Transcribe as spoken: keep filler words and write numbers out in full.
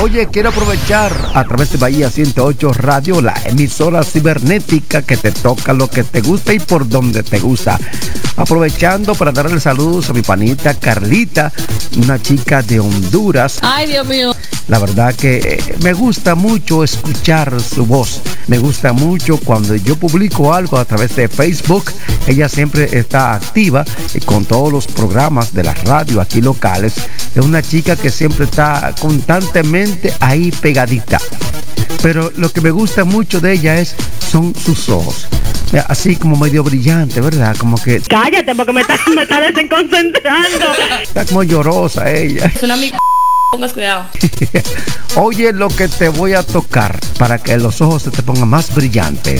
Oye, quiero aprovechar a través de Bahía ciento ocho Radio, la emisora cibernética que te toca lo que te gusta y por donde te gusta. Aprovechando para darle saludos a mi panita Carlita, una chica de Honduras. Ay, Dios mío. La verdad que eh, me gusta mucho escuchar su voz. Me gusta mucho cuando yo publico algo a través de Facebook. Ella siempre está activa eh, con todos los programas de la radio aquí locales. Es una chica que siempre está constantemente ahí pegadita. Pero lo que me gusta mucho de ella es son sus ojos. Así como medio brillante, ¿verdad? Como que... Cállate, porque me está, me está desconcentrando. Está como llorosa ella. Es una amiga. Pongas cuidado. Oye lo que te voy a tocar para que los ojos se te pongan más brillantes.